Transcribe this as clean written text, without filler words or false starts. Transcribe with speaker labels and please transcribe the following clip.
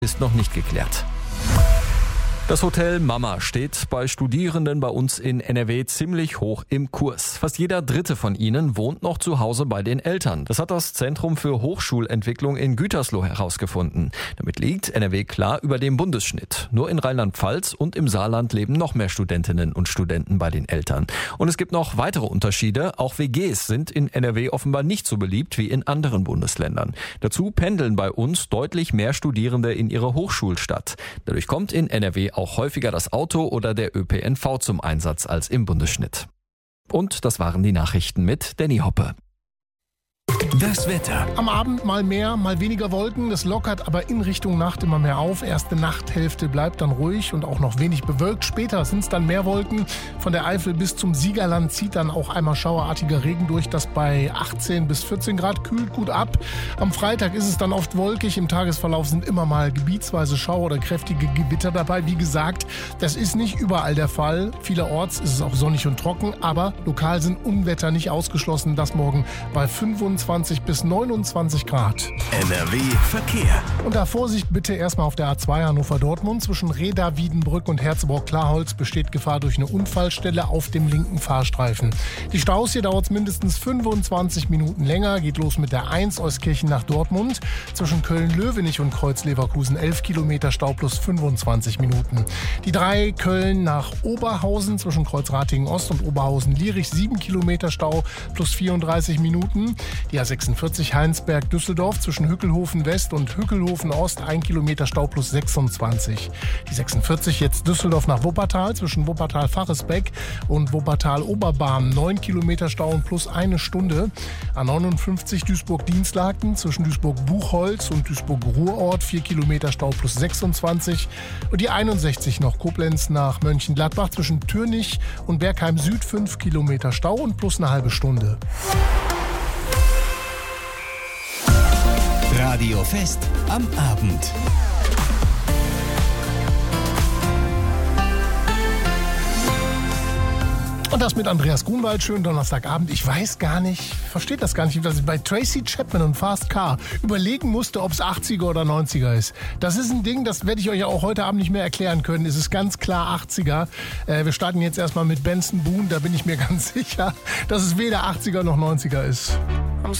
Speaker 1: ist noch nicht geklärt. Das Hotel Mama steht bei Studierenden bei uns in NRW ziemlich hoch im Kurs. Fast jeder Dritte von ihnen wohnt noch zu Hause bei den Eltern. Das hat das Zentrum für Hochschulentwicklung in Gütersloh herausgefunden. Damit liegt NRW klar über dem Bundesschnitt. Nur in Rheinland-Pfalz und im Saarland leben noch mehr Studentinnen und Studenten bei den Eltern. Und es gibt noch weitere Unterschiede. Auch WGs sind in NRW offenbar nicht so beliebt wie in anderen Bundesländern. Dazu pendeln bei uns deutlich mehr Studierende in ihre Hochschulstadt. Dadurch kommt in NRW auch häufiger das Auto oder der ÖPNV zum Einsatz als im Bundesschnitt. Und das waren die Nachrichten mit Danny Hoppe.
Speaker 2: Das Wetter.
Speaker 3: Am Abend mal mehr, mal weniger Wolken. Es lockert aber in Richtung Nacht immer mehr auf. Erste Nachthälfte bleibt dann ruhig und auch noch wenig bewölkt. Später sind es dann mehr Wolken. Von der Eifel bis zum Siegerland zieht dann auch einmal schauerartiger Regen durch, das bei 18 bis 14 Grad kühlt gut ab. Am Freitag ist es dann oft wolkig. Im Tagesverlauf sind immer mal gebietsweise Schauer oder kräftige Gewitter dabei. Wie gesagt, das ist nicht überall der Fall. Vielerorts ist es auch sonnig und trocken, aber lokal sind Unwetter nicht ausgeschlossen. Das morgen bei 25 bis 29 Grad.
Speaker 2: NRW Verkehr.
Speaker 3: Und da Vorsicht bitte erstmal auf der A2 Hannover-Dortmund. Zwischen Reda, Wiedenbrück und Herzeburg-Klarholz besteht Gefahr durch eine Unfallstelle auf dem linken Fahrstreifen. Die Staus hier dauert mindestens 25 Minuten länger. Geht los mit der 1 Euskirchen nach Dortmund. Zwischen Köln-Löwenich und Kreuz-Leverkusen 11 Kilometer Stau plus 25 Minuten. Die 3 Köln nach Oberhausen zwischen Kreuz-Ratingen-Ost und Oberhausen-Lierich 7 Kilometer Stau plus 34 Minuten. Die A46 Heinsberg-Düsseldorf zwischen Hückelhofen West und Hückelhofen Ost 1 Kilometer Stau plus 26. Die 46 jetzt Düsseldorf nach Wuppertal zwischen Wuppertal-Faresbeck und Wuppertal-Oberbahn 9 Kilometer Stau und plus 1 Stunde. A59 Duisburg-Dienstlaken zwischen Duisburg-Buchholz und Duisburg-Ruhrort 4 Kilometer Stau plus 26. Und die 61 noch Koblenz nach Mönchengladbach zwischen Türnich und Bergheim Süd 5 Kilometer Stau und plus eine halbe Stunde.
Speaker 2: Radio Fest am Abend.
Speaker 3: Und das mit Andreas Grunwald. Schönen Donnerstagabend. Ich weiß gar nicht, verstehe das gar nicht, dass ich bei Tracy Chapman und Fast Car überlegen musste, ob es 80er oder 90er ist. Das ist ein Ding, das werde ich euch auch heute Abend nicht mehr erklären können. Es ist ganz klar 80er. Wir starten jetzt erstmal mit Benson Boone. Da bin ich mir ganz sicher, dass es weder 80er noch 90er ist.